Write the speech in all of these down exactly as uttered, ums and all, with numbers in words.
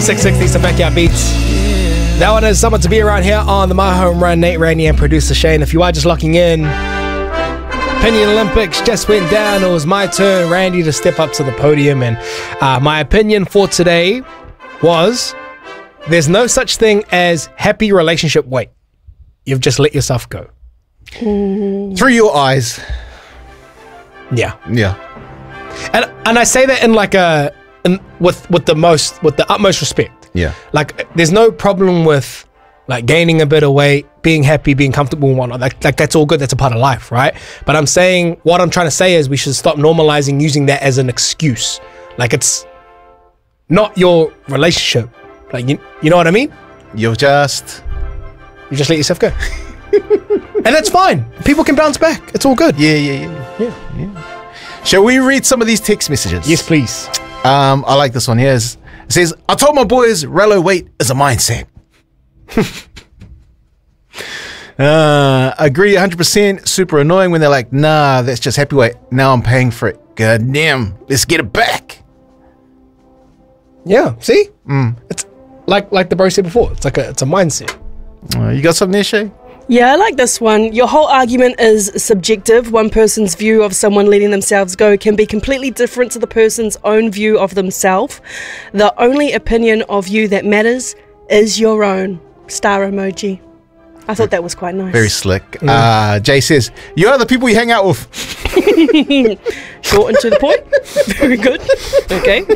six sixty, some backyard beats. That one is someone to be around here on the My Home Run. Nate, Randy, and producer Shane. If you are just locking in, Opinion Olympics just went down. It was my turn, Randy, to step up to the podium. And uh, my opinion for today was there's no such thing as happy relationship weight. You've just let yourself go. Mm. Through your eyes. Yeah. Yeah. And and I say that in like a in, with with the most with the utmost respect. Yeah. Like there's no problem with like gaining a bit of weight, being happy, being comfortable and whatnot. Like, like that's all good. That's a part of life, right? But I'm saying what I'm trying to say is we should stop normalizing using that as an excuse. Like it's not your relationship. Like you you know what I mean? You're just you just let yourself go. And that's fine. People can bounce back. It's all good. Yeah, yeah, yeah. Yeah. yeah. Shall we read some of these text messages? Yes, please. Um, I like this one. Here it says, I told my boys relo weight is a mindset. uh, agree one hundred percent. Super annoying when they're like, nah, that's just happy weight. Now I'm paying for it. God damn. Let's get it back. Yeah. See? Mm. It's like like the bro said before. It's like a it's a mindset. Uh, you got something there, Shay? Yeah, I like this one. Your whole argument is subjective. One person's view of someone letting themselves go can be completely different to the person's own view of themselves. The only opinion of you that matters is your own. Star emoji. I thought that was quite nice. Very slick. Mm. Uh, Jay says, you are the people you hang out with. Short and to the point. Very good. Okay.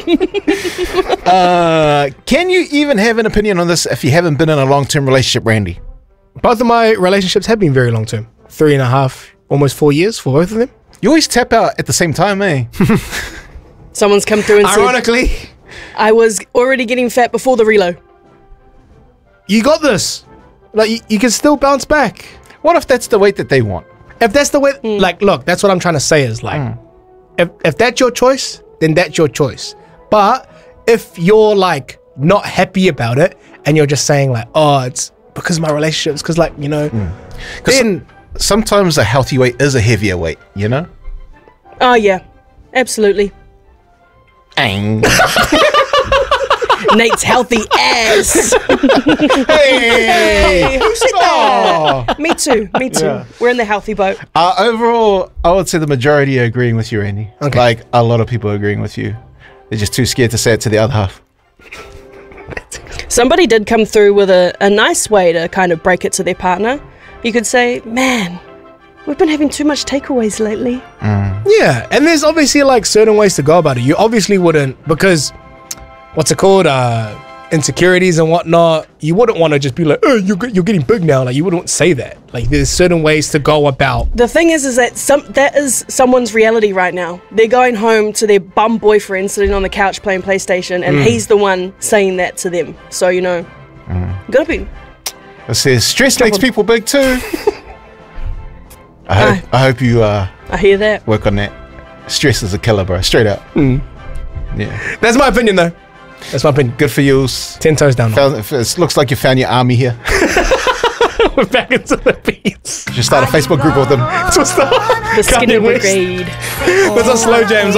uh, can you even have an opinion on this if you haven't been in a long-term relationship, Randy? Both of my relationships have been very long-term. Three and a half, almost four years for both of them. You always tap out at the same time, eh? Someone's come through and Ironically, said, I was already getting fat before the reload. You got this. Like, you, you can still bounce back. What if that's the weight that they want? If that's the way, mm. like, look, that's what I'm trying to say is like, mm. if, if that's your choice, then that's your choice. But if you're like not happy about it and you're just saying like, oh, it's because of my relationships, because like, you know, mm. then so, sometimes a healthy weight is a heavier weight, you know? Oh, yeah, absolutely. Ang. Nate's healthy ass. Hey, who said that? Me too, me too. Yeah. We're in the healthy boat. Uh, overall, I would say the majority are agreeing with you, Randy. Okay. Like, a lot of people are agreeing with you. They're just too scared to say it to the other half. Somebody did come through with a, a nice way to kind of break it to their partner. You could say, man, we've been having too much takeaways lately. Mm. Yeah, and there's obviously like certain ways to go about it. You obviously wouldn't, because what's it called, uh, insecurities and whatnot, you wouldn't want to just be like, oh, you're, you're getting big now. Like, you wouldn't say that. Like, there's certain ways to go about. The thing is, is that some that is someone's reality right now. They're going home to their bum boyfriend sitting on the couch playing PlayStation, and mm. he's the one saying that to them. So, you know, mm. you gotta be. It says, stress makes people big too. I hope, I, I hope you uh, I hear that. Work on that. Stress is a killer, bro. Straight up. Mm. Yeah. That's my opinion, though. That's my opinion. Good for you. Ten toes down. Found, it looks like you found your army here. We're back into the beats. Just start a Facebook group with them. The Skinny Brigade. There's a slow jams.